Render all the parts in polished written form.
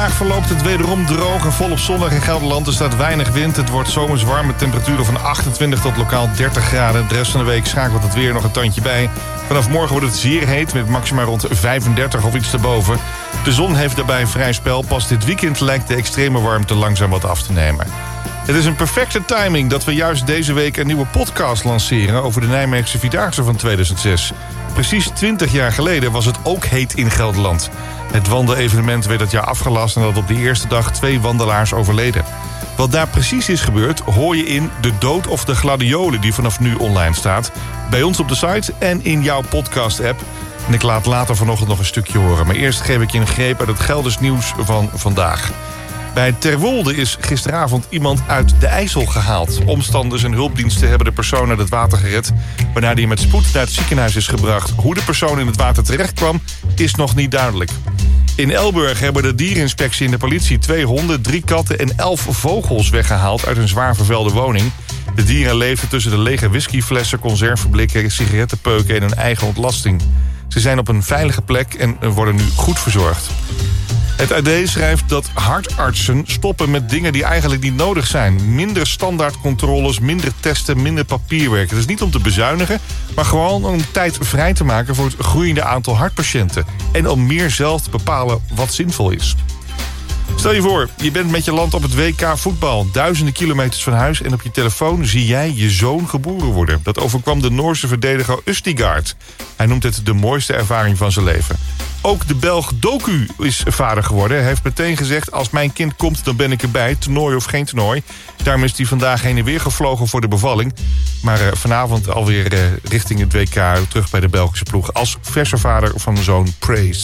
Vandaag verloopt het wederom droog en volop zonnig in Gelderland. Er staat weinig wind. Het wordt zomers warm met temperaturen van 28 tot lokaal 30 graden. De rest van de week schakelt het weer nog een tandje bij. Vanaf morgen wordt het zeer heet met maxima rond 35 of iets erboven. De zon heeft daarbij vrij spel. Pas dit weekend lijkt de extreme warmte langzaam wat af te nemen. Het is een perfecte timing dat we juist deze week een nieuwe podcast lanceren over de Nijmeegse Vierdaagse van 2006. Precies 20 jaar geleden was het ook heet in Gelderland. Het wandelevenement werd dat jaar afgelast nadat op de eerste dag 2 wandelaars overleden. Wat daar precies is gebeurd hoor je in De Dood of de Gladiolen, die vanaf nu online staat. Bij ons op de site en in jouw podcast-app. En ik laat later vanochtend nog een stukje horen. Maar eerst geef ik je een greep uit het Gelders nieuws van vandaag. Bij Terwolde is gisteravond iemand uit de IJssel gehaald. Omstanders en hulpdiensten hebben de persoon uit het water gered, waarna die met spoed naar het ziekenhuis is gebracht. Hoe de persoon in het water terecht kwam, is nog niet duidelijk. In Elburg hebben de diereninspectie en de politie 2 honden, 3 katten en 11 vogels weggehaald uit een zwaar vervuilde woning. De dieren leefden tussen de lege whiskyflessen, conserveblikken, sigarettenpeuken en hun eigen ontlasting. Ze zijn op een veilige plek en worden nu goed verzorgd. Het AD schrijft dat hartartsen stoppen met dingen die eigenlijk niet nodig zijn. Minder standaardcontroles, minder testen, minder papierwerk. Het is niet om te bezuinigen, maar gewoon om tijd vrij te maken voor het groeiende aantal hartpatiënten. En om meer zelf te bepalen wat zinvol is. Stel je voor, je bent met je land op het WK voetbal. Duizenden kilometers van huis en op je telefoon zie jij je zoon geboren worden. Dat overkwam de Noorse verdediger Østigard. Hij noemt het de mooiste ervaring van zijn leven. Ook de Belg Doku is vader geworden. Hij heeft meteen gezegd, als mijn kind komt, dan ben ik erbij. Toernooi of geen toernooi. Daarom is hij vandaag heen en weer gevlogen voor de bevalling. Maar vanavond alweer richting het WK terug bij de Belgische ploeg. Als verse vader van de zoon Praise.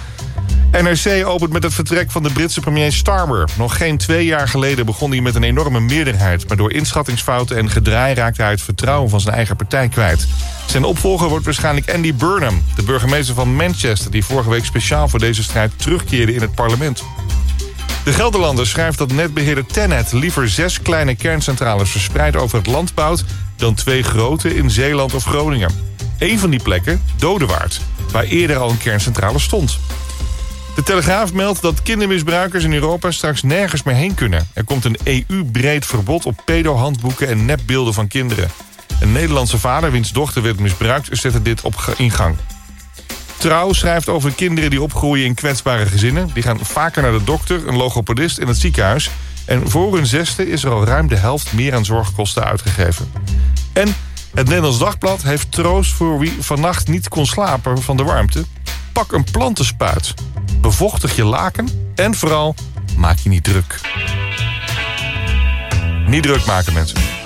NRC opent met het vertrek van de Britse premier Starmer. Nog geen 2 jaar geleden begon hij met een enorme meerderheid. Maar door inschattingsfouten en gedraai raakte hij het vertrouwen van zijn eigen partij kwijt. Zijn opvolger wordt waarschijnlijk Andy Burnham, de burgemeester van Manchester, die vorige week speciaal voor deze strijd terugkeerde in het parlement. De Gelderlander schrijft dat netbeheerder TenneT liever 6 kleine kerncentrales verspreid over het land bouwt dan 2 grote in Zeeland of Groningen. Eén van die plekken, Dodewaard, waar eerder al een kerncentrale stond. De Telegraaf meldt dat kindermisbruikers in Europa straks nergens meer heen kunnen. Er komt een EU-breed verbod op pedo-handboeken en nepbeelden van kinderen. Een Nederlandse vader, wiens dochter werd misbruikt, zette dit in gang. Trouw schrijft over kinderen die opgroeien in kwetsbare gezinnen. Die gaan vaker naar de dokter, een logopedist en het ziekenhuis. En voor hun 6e is er al ruim de helft meer aan zorgkosten uitgegeven. En het Nederlands Dagblad heeft troost voor wie vannacht niet kon slapen van de warmte. Pak een plantenspuit. Bevochtig je laken en vooral maak je niet druk. Niet druk maken, mensen.